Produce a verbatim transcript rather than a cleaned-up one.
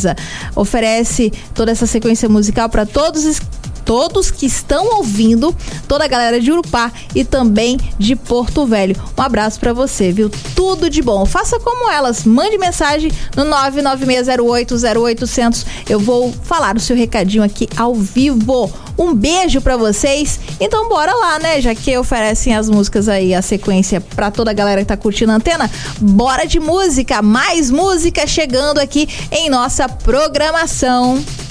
Fortaleza. Oferece toda essa sequência musical para todos os todos que estão ouvindo, toda a galera de Urupá e também de Porto Velho. Um abraço pra você, viu? Tudo de bom. Faça como elas, mande mensagem no nove nove seis zero oito zero oito zero zero. Eu vou falar o seu recadinho aqui ao vivo. Um beijo pra vocês. Então bora lá, né? Já que oferecem as músicas aí, a sequência pra toda a galera que tá curtindo a antena, bora de música, mais música chegando aqui em nossa programação.